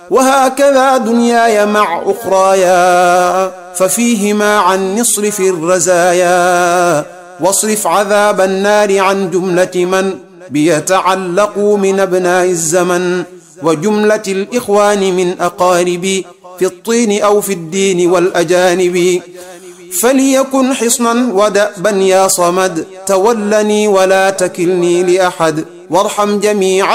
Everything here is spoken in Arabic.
وهكذا دنياي مع أخرايا، ففيهما عني اصرف الرزايا، واصرف عذاب النار عن جملة من بيتعلقوا من أبناء الزمن، وجملة الإخوان من أقاربي في الطين أو في الدين والأجانب. فليكن حصنا ودأبا يا صمد، تولني ولا تكلني لأحد، وارحم جميع